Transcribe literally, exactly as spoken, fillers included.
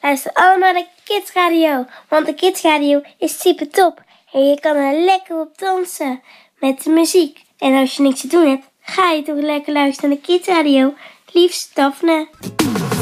Luister allemaal naar Kids Radio, want de Kids Radio is super top. En je kan er lekker op dansen met de muziek. En als je niks te doen hebt, ga je toch lekker luisteren naar de Kids Radio. Liefst Daphne.